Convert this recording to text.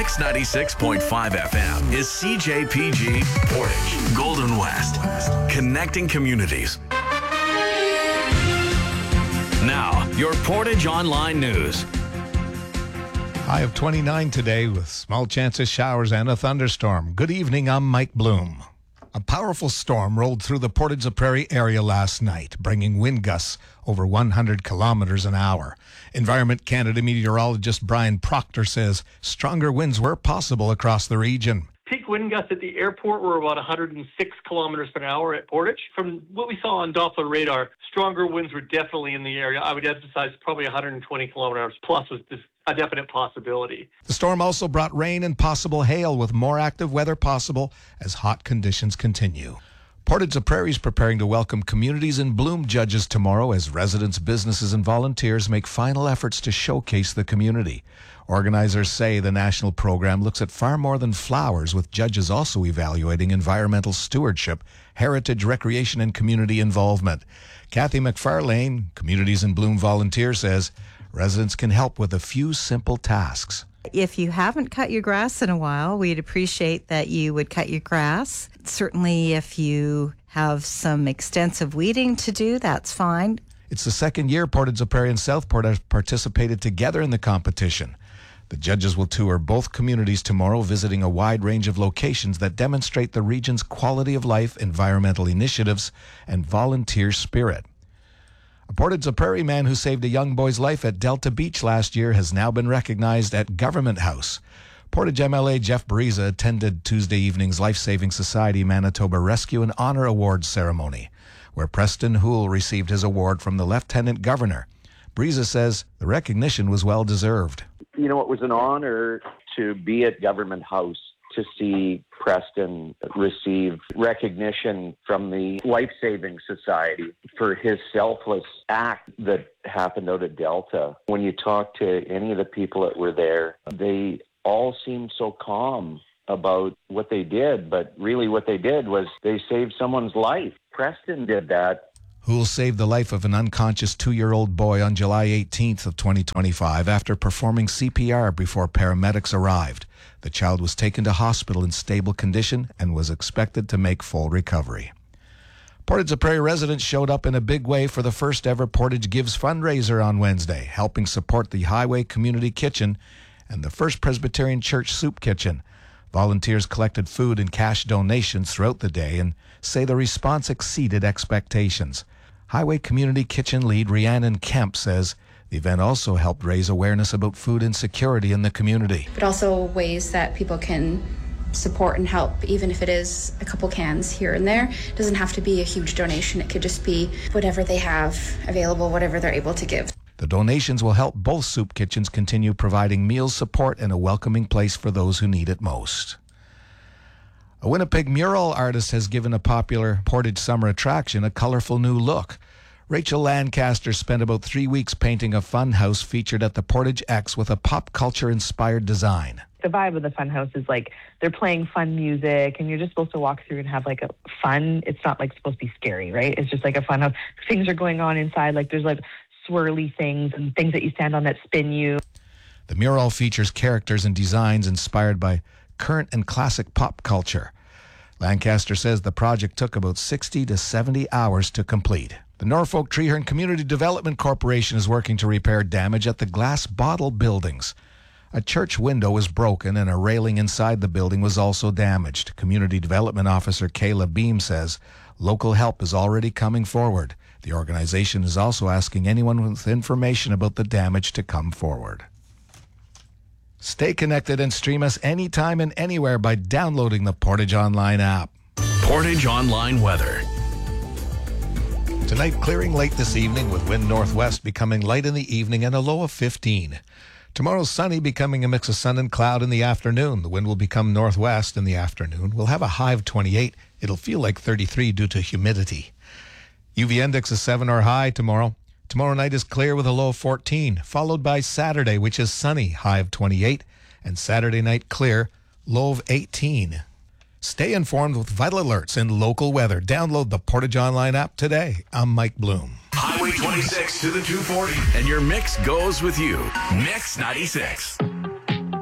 Mix 96.5 FM is CJPG Portage, Golden West, connecting communities. Now, your Portage Online News. High of 29 today with small chance of showers and a thunderstorm. Good evening, I'm Mike Bloom. A powerful storm rolled through the Portage-la-Prairie area last night, bringing wind gusts over 100 kilometers an hour. Environment Canada meteorologist Brian Proctor says stronger winds were possible across the region. Peak wind gusts at the airport were about 106 kilometers per hour at Portage. From what we saw on Doppler radar, stronger winds were definitely in the area. I would emphasize probably 120 kilometers plus was just a definite possibility. The storm also brought rain and possible hail, with more active weather possible as hot conditions continue. Portage-la-Prairie is preparing to welcome Communities in Bloom judges tomorrow as residents, businesses, and volunteers make final efforts to showcase the community. Organizers say the national program looks at far more than flowers, with judges also evaluating environmental stewardship, heritage, recreation, and community involvement. Kathy McFarlane, Communities in Bloom volunteer, says residents can help with a few simple tasks. If you haven't cut your grass in a while, we'd appreciate that you would cut your grass. Certainly if you have some extensive weeding to do, that's fine. It's the second year Portage-la-Prairie and Southport have participated together in the competition. The judges will tour both communities tomorrow, visiting a wide range of locations that demonstrate the region's quality of life, environmental initiatives, and volunteer spirit. A Portage-la-Prairie man who saved a young boy's life at Delta Beach last year has now been recognized at Government House. Portage MLA Jeff Bariza attended Tuesday evening's Life Saving Society Manitoba Rescue and Honor Awards ceremony, where Preston Houle received his award from the Lieutenant Governor. Bariza says the recognition was well-deserved. You know, it was an honor to be at Government House to see Preston receive recognition from the Life Saving Society for his selfless act that happened out at Delta. When you talk to any of the people that were there, they all seemed so calm about what they did, but really what they did was they saved someone's life. Preston did that. Houle saved the life of an unconscious 2-year-old boy on July 18th of 2025 after performing CPR before paramedics arrived. The child was taken to hospital in stable condition and was expected to make full recovery. Portage-la-Prairie residents showed up in a big way for the first ever Portage Gives fundraiser on Wednesday, helping support the Highway Community Kitchen and the First Presbyterian Church Soup Kitchen. Volunteers collected food and cash donations throughout the day and say the response exceeded expectations. Highway Community Kitchen lead Rhiannon Kemp says the event also helped raise awareness about food insecurity in the community. But also ways that people can support and help, even if it is a couple cans here and there. It doesn't have to be a huge donation. It could just be whatever they have available, whatever they're able to give. The donations will help both soup kitchens continue providing meal support and a welcoming place for those who need it most. A Winnipeg mural artist has given a popular Portage summer attraction a colorful new look. Rachel Lancaster spent about 3 weeks painting a fun house featured at the Portage X with a pop culture-inspired design. The vibe of the fun house is like they're playing fun music and you're just supposed to walk through and have like a fun. It's not like supposed to be scary, right? It's just like a fun house. Things are going on inside. Like there's like swirly things and things that you stand on that spin you. The mural features characters and designs inspired by current and classic pop culture. Lancaster says the project took about 60 to 70 hours to complete. The Norfolk Treehorn Community Development Corporation is working to repair damage at the Glass Bottle buildings. A church window was broken and a railing inside the building was also damaged. Community Development Officer Kayla Beam says local help is already coming forward. The organization is also asking anyone with information about the damage to come forward. Stay connected and stream us anytime and anywhere by downloading the Portage Online app. Portage Online weather. Tonight, clearing late this evening with wind northwest becoming light in the evening and a low of 15. Tomorrow, sunny, becoming a mix of sun and cloud in the afternoon. The wind will become northwest in the afternoon. We'll have a high of 28. It'll feel like 33 due to humidity. UV index is 7 or high tomorrow. Tomorrow night is clear with a low of 14, followed by Saturday, which is sunny, high of 28, and Saturday night clear, low of 18. Stay informed with vital alerts and local weather. Download the Portage Online app today. I'm Mike Bloom. Highway 26 to the 240, and your mix goes with you. Mix 96.